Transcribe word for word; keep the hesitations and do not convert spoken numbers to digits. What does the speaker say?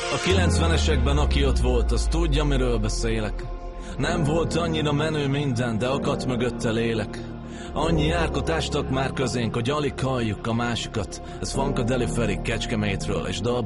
A kilencvenesekben aki ott volt, az tudja, miről beszélek. Nem volt annyira menő minden, de akadt mögötte lélek. Annyi árkot ástak már közénk, hogy alig halljuk a másikat. Ez Funkadelic Feri Kecskemétről és Dalba